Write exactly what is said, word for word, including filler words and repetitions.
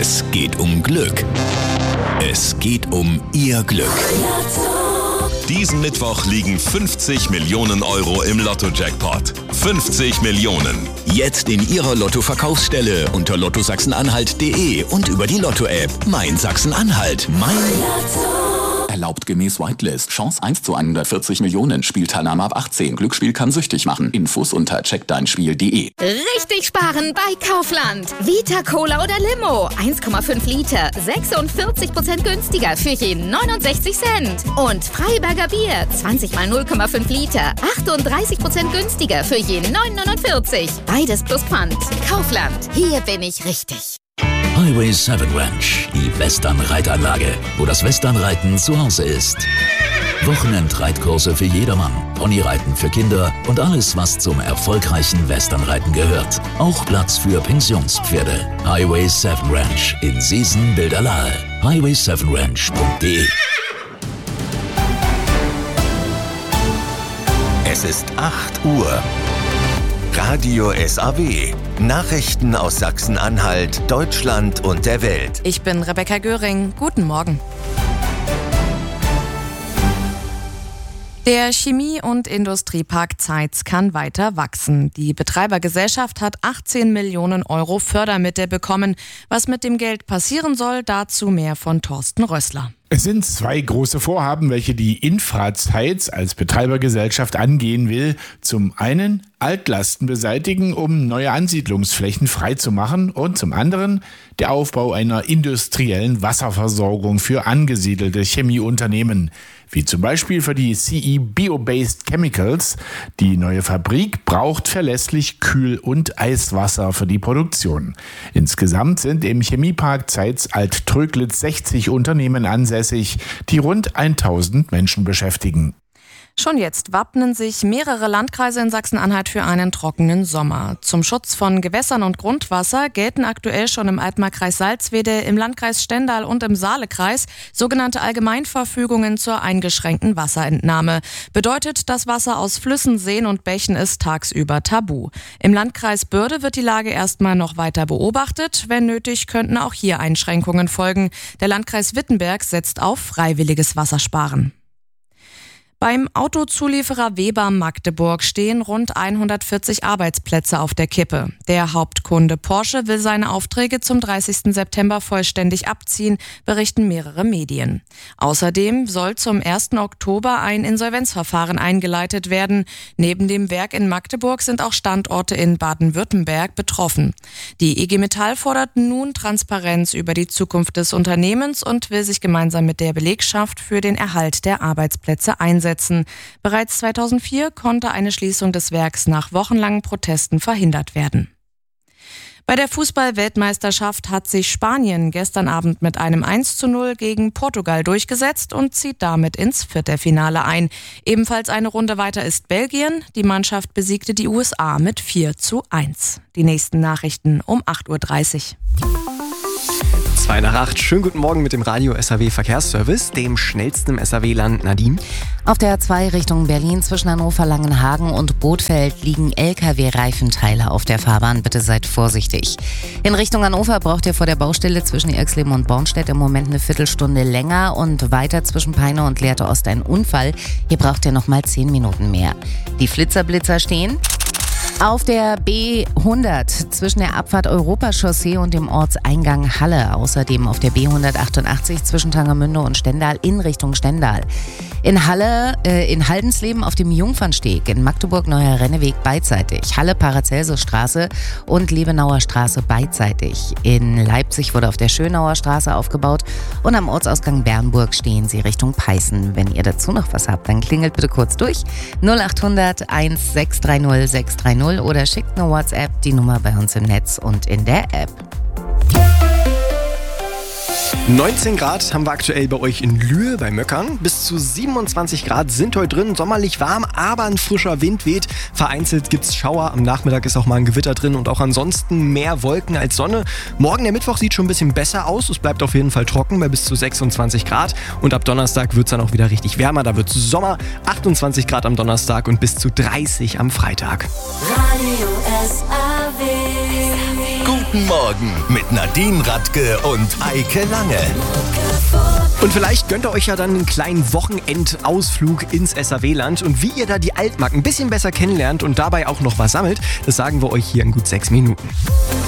Es geht um Glück. Es geht um Ihr Glück. Diesen Mittwoch liegen fünfzig Millionen Euro im Lotto-Jackpot. fünfzig Millionen. Jetzt in Ihrer Lotto-Verkaufsstelle unter lotto sachsen-anhalt punkt de und über die Lotto-App Mein Sachsen-Anhalt. Mein Lotto. Erlaubt gemäß Whitelist. Chance eins zu hundertvierzig Millionen. Spielteilnahme ab achtzehn. Glücksspiel kann süchtig machen. Infos unter check dein spiel punkt de. Richtig sparen bei Kaufland. Vita Cola oder Limo. eins Komma fünf Liter. sechsundvierzig Prozent günstiger für jeden neunundsechzig Cent. Und Freiberger Bier. zwanzig mal null Komma fünf Liter. achtunddreißig Prozent günstiger für jeden neun neunundvierzig. Beides plus Pfand. Kaufland. Hier bin ich richtig. Highway sieben Ranch, die Western-Reitanlage, wo das Westernreiten zu Hause ist. Wochenendreitkurse für jedermann, Ponyreiten für Kinder und alles, was zum erfolgreichen Westernreiten gehört. Auch Platz für Pensionspferde. Highway sieben Ranch in Seesen-Bilderlahe. highway sieben ranch punkt de. Es ist acht Uhr. Radio S A W. Nachrichten aus Sachsen-Anhalt, Deutschland und der Welt. Ich bin Rebecca Göring. Guten Morgen. Der Chemie- und Industriepark Zeitz kann weiter wachsen. Die Betreibergesellschaft hat achtzehn Millionen Euro Fördermittel bekommen. Was mit dem Geld passieren soll, dazu mehr von Thorsten Rössler. Es sind zwei große Vorhaben, welche die Infra Zeitz als Betreibergesellschaft angehen will. Zum einen Altlasten beseitigen, um neue Ansiedlungsflächen freizumachen, und zum anderen der Aufbau einer industriellen Wasserversorgung für angesiedelte Chemieunternehmen, wie zum Beispiel für die C E Bio-Based Chemicals. Die neue Fabrik braucht verlässlich Kühl- und Eiswasser für die Produktion. Insgesamt sind im Chemiepark Zeitz Alt-Tröglitz sechzig Unternehmen ansässig, die rund tausend Menschen beschäftigen. Schon jetzt wappnen sich mehrere Landkreise in Sachsen-Anhalt für einen trockenen Sommer. Zum Schutz von Gewässern und Grundwasser gelten aktuell schon im Altmarkkreis Salzwedel, im Landkreis Stendal und im Saalekreis sogenannte Allgemeinverfügungen zur eingeschränkten Wasserentnahme. Bedeutet, das Wasser aus Flüssen, Seen und Bächen ist tagsüber tabu. Im Landkreis Börde wird die Lage erstmal noch weiter beobachtet. Wenn nötig, könnten auch hier Einschränkungen folgen. Der Landkreis Wittenberg setzt auf freiwilliges Wassersparen. Beim Autozulieferer Weber Magdeburg stehen rund hundertvierzig Arbeitsplätze auf der Kippe. Der Hauptkunde Porsche will seine Aufträge zum dreißigsten September vollständig abziehen, berichten mehrere Medien. Außerdem soll zum ersten Oktober ein Insolvenzverfahren eingeleitet werden. Neben dem Werk in Magdeburg sind auch Standorte in Baden-Württemberg betroffen. Die I G Metall fordert nun Transparenz über die Zukunft des Unternehmens und will sich gemeinsam mit der Belegschaft für den Erhalt der Arbeitsplätze einsetzen. Bereits zweitausendvier konnte eine Schließung des Werks nach wochenlangen Protesten verhindert werden. Bei der Fußball-Weltmeisterschaft hat sich Spanien gestern Abend mit einem eins zu null gegen Portugal durchgesetzt und zieht damit ins Viertelfinale ein. Ebenfalls eine Runde weiter ist Belgien. Die Mannschaft besiegte die U S A mit vier zu eins. Die nächsten Nachrichten um acht Uhr dreißig. zwei nach acht. Schönen guten Morgen mit dem Radio S A W Verkehrsservice, dem schnellsten im S A W-Land. Nadine. Auf der A zwei Richtung Berlin zwischen Hannover, Langenhagen und Bothfeld liegen L K W-Reifenteile auf der Fahrbahn. Bitte seid vorsichtig. In Richtung Hannover braucht ihr vor der Baustelle zwischen Erxleben und Bornstedt im Moment eine Viertelstunde länger und weiter zwischen Peine und Lehrte Ost ein Unfall. Hier braucht ihr nochmal zehn Minuten mehr. Die Flitzerblitzer stehen auf der B hundert zwischen der Abfahrt Europachaussee und dem Ortseingang Halle. Außerdem auf der B hundertachtundachtzig zwischen Tangermünde und Stendal in Richtung Stendal. In Halle, äh, in Haldensleben auf dem Jungfernsteg, in Magdeburg Neuer Renneweg beidseitig. Halle Paracelsusstraße und Liebenauer Straße beidseitig. In Leipzig wurde auf der Schönauer Straße aufgebaut und am Ortsausgang Bernburg stehen sie Richtung Peißen. Wenn ihr dazu noch was habt, dann klingelt bitte kurz durch null achthundert eins sechs drei null sechs drei null oder schickt eine WhatsApp, die Nummer bei uns im Netz und in der App. neunzehn Grad haben wir aktuell bei euch in Lühe bei Möckern. Bis zu siebenundzwanzig Grad sind heute drin. Sommerlich warm, aber ein frischer Wind weht. Vereinzelt gibt's Schauer. Am Nachmittag ist auch mal ein Gewitter drin und auch ansonsten mehr Wolken als Sonne. Morgen, der Mittwoch, sieht schon ein bisschen besser aus. Es bleibt auf jeden Fall trocken bei bis zu sechsundzwanzig Grad. Und ab Donnerstag wird's dann auch wieder richtig wärmer. Da wird's Sommer. achtundzwanzig Grad am Donnerstag und bis zu dreißig am Freitag. Radio S A W. Guten Morgen mit Nadine Radke und Eike Lange. Und vielleicht gönnt ihr euch ja dann einen kleinen Wochenendausflug ins S A W-Land. Und wie ihr da die Altmark ein bisschen besser kennenlernt und dabei auch noch was sammelt, das sagen wir euch hier in gut sechs Minuten.